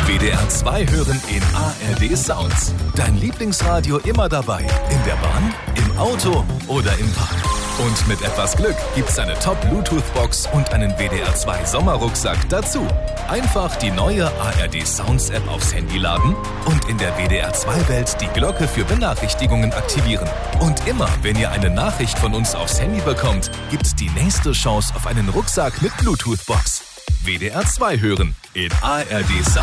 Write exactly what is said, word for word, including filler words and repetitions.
W D R zwei hören in A R D Sounds. Dein Lieblingsradio immer dabei. In der Bahn, im Auto oder im Park. Und mit etwas Glück gibt's eine Top-Bluetooth-Box und einen W D R zwei Sommerrucksack dazu. Einfach die neue A R D Sounds App aufs Handy laden und in der W D R zwei Welt die Glocke für Benachrichtigungen aktivieren. Und immer, wenn ihr eine Nachricht von uns aufs Handy bekommt, gibt's die nächste Chance auf einen Rucksack mit Bluetooth-Box. W D R zwei hören in A R D Sounds.